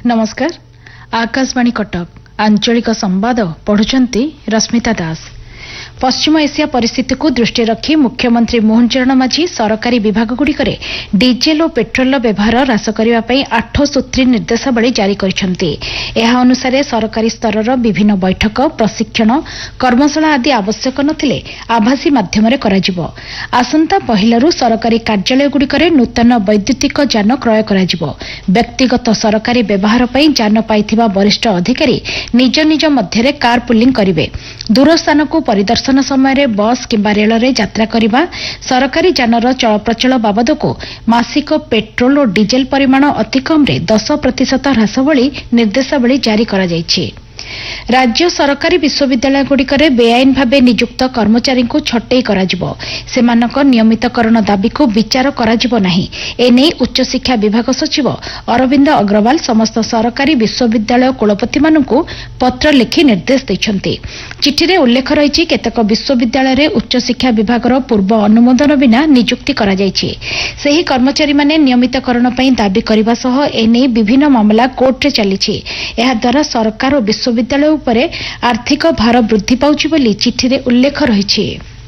नमस्कार। आकाशवाणी कटक आंचलिक संवाद पढ़ुचंती रश्मिता दास। पश्चिम एशिया परिस्थिति को दृष्टि रखी मुख्यमंत्री मोहन चरण माझी सरकारी विभागगुड़िकरे डीजेल और पेट्रोल व्यवहार ह्रास करने 8 सूत्री निर्देशावली जारी करिसेंती। एहा अनुसारे सरकारी स्तर विभिन्न बैठक प्रशिक्षण कर्मशाला आदि आवश्यक नथिले आभासी माध्यम कराजिबो। आसंता पहिलारू सरकारी कार्यालयगुड़िकरे नूतन वैद्युतिक यान क्रय कराजिबो। व्यक्तिगत सरकारी व्यवहार पई यान पाइथिबा वरिष्ठ अधिकारी निज निज मध्यरे कार पुलिंग करिवे। दूर स्थान को परिदर्शन समय बस किंबा रेल रे यात्रा करने सरकारी जानर चलप्रचल बाबद को मासिक पेट्रोल और डीजेल परिमाण अति कम 10% ह्रास भली निर्देशावली जारी करा जायछि। राज्य सरकारी विश्वविद्यालयगुड़िकरे बेआईन भावे नियुक्त कर्मचारी को छटई कराजिबो। सेमानक नियमितकरण दाबी को विचार कराजिबो नाही। एने उच्च शिक्षा विभाग सचिव अरविंद अग्रवाल समस्त सरकारी विश्वविद्यालय कुलपति मानकु पत्र लिखि निर्देश दैछन्ति। चिठी रे उल्लेख रहिछि केतक विश्वविद्यालय रे उच्च शिक्षा विभागर पूर्व अनुमोदन बिना नियुक्ति करा जायछि। सेही कर्मचारी माने नियमितकरण पई दाबी करबा सह एने विभिन्न मामला कोर्ट रे चलिछि। एहा द्वारा सरकार और विश्वविद्यालय उपरे आर्थिक भार वृद्धि पाउछि बोली चिठी रे उल्लेख रहिछि।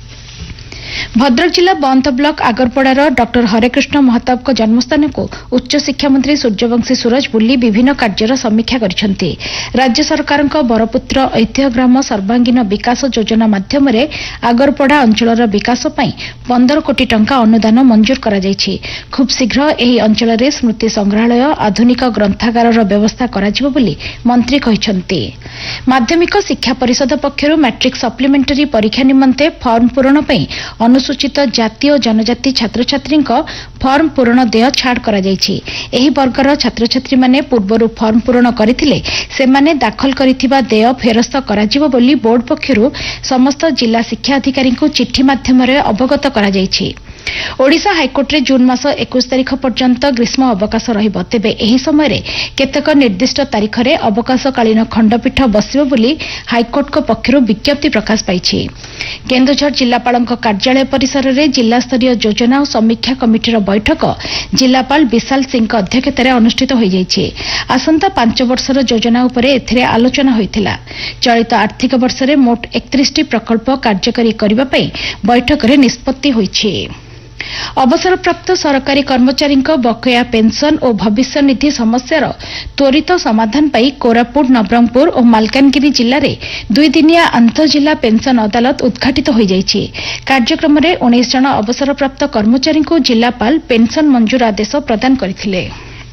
भद्रक जिला बंत ब्लॉक आगरपड़ार डॉक्टर हरेकृष्ण महताब जन्मस्थान को उच्च शिक्षा मंत्री सूर्यवंशी सूरज बुली विभिन्न कार्यर समीक्षा करिसेंती। राज्य सरकार बरपुत्र ऐतिह्य ग्राम सर्वांगीन विकास योजना माध्यम आगरपड़ा अंचल विकास पई 15 कोटी टंका अनुदान मंजूर करा जायछि। खूब शीघ्र एही अंचल रे स्मृति संग्रहालय आधुनिक ग्रंथागार व्यवस्था कराजिबो बोली मंत्री कहिसेंती। माध्यमिक शिक्षा परिषद पक्षरु मैट्रिक सप्लीमेंटरी परीक्षा निमंते फॉर्म पूरण पई अनुसूचित जाति और जनजाति छात्र छात्री फॉर्म पूरण देय छाड़ करा जायछि। एही वर्गर छात्र छात्री माने पूर्वरु फॉर्म पूरण करिथिले सेमाने दाखल करिथिबा देय फेरस्त कराजिबो बोली बोर्ड पक्षरु समस्त जिला शिक्षा अधिकारी को चिठी माध्यम अवगत करा जायछि। ओडिशा हाईकोर्ट रे जून मास 21 तारिख पर्यंत ग्रीष्म अवकाश रहिबो। तेबे एही समय केतक निर्दिष्ट तारिख रे अवकाशकालीन खंडपीठ बसिबो बोली हाईकोर्ट को पक्षरु विज्ञप्ति प्रकाश पाइछि। केन्दुझर जिलापालक कार्यालय परिसर रे जिला स्तरीय योजना और समीक्षा कमिटीर बैठक जिलापाल विशाल सिंह अध्यक्षतार अनुष्ठित हो जाइछि। आसंता 5 वर्षर योजना उपरे एथिरे आलोचना होइथिला। चलित आर्थिक वर्ष रे मोट 31टी प्रकल्प कार्यकारी करिबा पई बैठक रे निष्पत्ति होइछि। अवसरप्राप्त सरकारी कर्मचारी बकेया पेंशन और भविष्य निधि समस्यार त्वरित समाधान पाई कोरापुट नवरंगपुर और मालकानगिरी जिले में 2 दिनिया आंतरजिला पेंशन अदालत उद्घाटित हो जाइछि। कार्यक्रम में 19 जन अवसरप्राप्त कर्मचारी को जिलापाल पेंशन मंजूर आदेश प्रदान करथिले।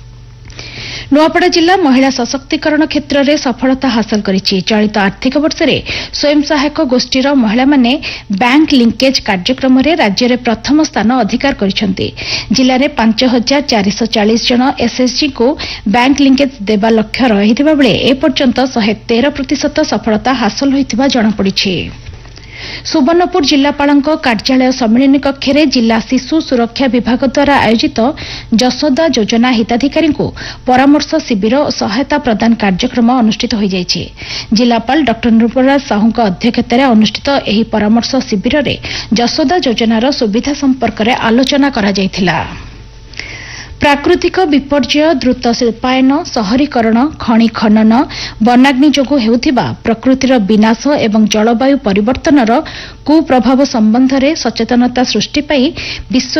नुआपड़ा जिला महिला सशक्तिकरण क्षेत्र में सफलता हासिल करिछि। चलित आर्थिक वर्ष में स्वयं सहायक गोष्ठीर महिला माने बैंक लिंकेज कार्यक्रम में राज्य में प्रथम स्थान अधिकार करिसेंती। जिले में 5440 जन एसएसजी को बैंक लिंकेज देवा लक्ष्य रहिथिबा बेले ए पर्यंत 113% सफलता हासिल होइथिबा जणापड़िछि। सुवर्णपुर जिलापालक कार्यालय सम्मेलन कक्ष में जिला शिशु सुरक्षा विभाग द्वारा आयोजित जसोदा योजना हिताधिकारी को परामर्श शिविर और सहायता प्रदान कार्यक्रम अनुष्ठित हो जाइछि। जिलापाल डॉ नृपराज साहू अध्यक्षतार अनुष्ठित एही परामर्श शिविर में जसोदा योजनार सुविधा संपर्क में आलोचना करा जायथिला। प्राकृतिक विपर्यय द्रुत शिल्पायन शहरीकरण खनि खनन वनाग्नि जोगु हेउथिबा प्रकृतिर विनाश एवं जलवायु परिवर्तनर कुप्रभाव संबंध में सचेतनता सृष्टि पाई विश्व